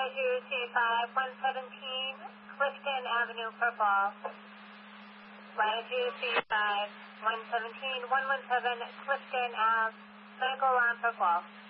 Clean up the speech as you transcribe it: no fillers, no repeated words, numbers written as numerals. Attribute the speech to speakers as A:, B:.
A: Latitude 117, Clifton Avenue, Purple. Latitude 117, 117, Clifton Ave, medical alarm, Purple.